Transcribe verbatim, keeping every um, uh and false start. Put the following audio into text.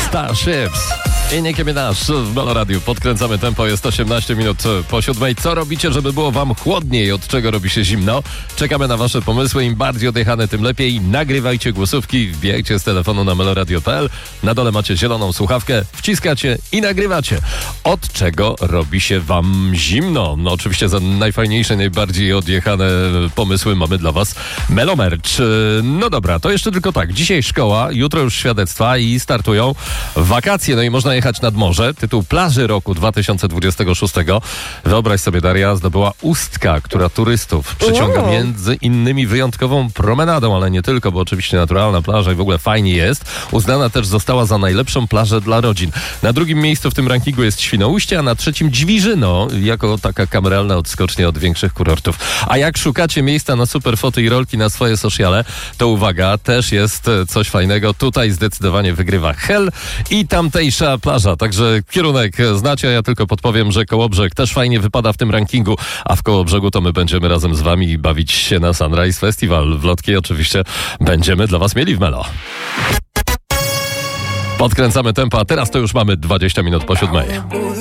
Starships i Nicki Minaj w Melo Radiu. Podkręcamy tempo, jest osiemnaście minut po siódmej. Co robicie, żeby było wam chłodniej? Od czego robi się zimno? Czekamy na wasze pomysły. Im bardziej odjechane, tym lepiej. Nagrywajcie głosówki, wbijajcie z telefonu na meloradio kropka p l. Na dole macie zieloną słuchawkę, wciskacie i nagrywacie. Od czego robi się wam zimno? No oczywiście za najfajniejsze, najbardziej odjechane pomysły mamy dla was Melo Merch. No dobra, to jeszcze tylko tak. Dzisiaj szkoła, jutro już świadectwa i startują wakacje. No i można jechać nad morze. Tytuł plaży roku dwa tysiące dwudziestego szóstego. Wyobraź sobie, Daria, zdobyła Ustka, która turystów przyciąga Wow. między innymi wyjątkową promenadą, ale nie tylko, bo oczywiście naturalna plaża i w ogóle fajnie jest. Uznana też została za najlepszą plażę dla rodzin. Na drugim miejscu w tym rankingu jest Świnoujście, a na trzecim Dźwiżyno, jako taka kameralna odskocznia od większych kurortów. A jak szukacie miejsca na super foty i rolki na swoje sociale, to uwaga, też jest coś fajnego. Tutaj zdecydowanie wygrywa Hel i tamtejsza plaża. Także kierunek znacie, a ja tylko podpowiem, że Kołobrzeg też fajnie wypada w tym rankingu, a w Kołobrzegu to my będziemy razem z wami bawić się na Sunrise Festival. Wlotki oczywiście będziemy dla was mieli w Melo. Podkręcamy tempo, a teraz to już mamy dwadzieścia minut po siódmej.